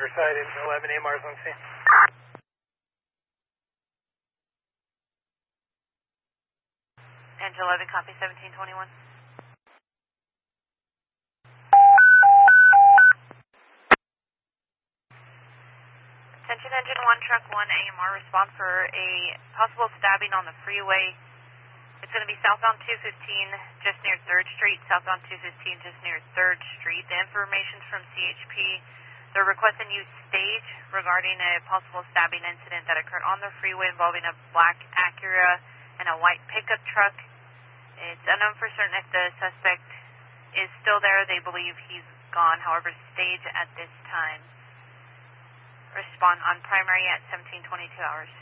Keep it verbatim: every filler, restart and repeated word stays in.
Riverside, Engine eleven, A M R's on scene. Engine eleven, copy seventeen twenty-one. Attention Engine one, Truck one, A M R, respond for a possible stabbing on the freeway. It's going to be southbound two fifteen, just near third Street, southbound two fifteen, just near third Street. The information's from C H P. They're requesting you stage regarding a possible stabbing incident that occurred on the freeway involving a black Acura and a white pickup truck. It's unknown for certain if the suspect is still there. They believe he's gone. However, stage at this time. Respond on primary at seventeen twenty-two hours.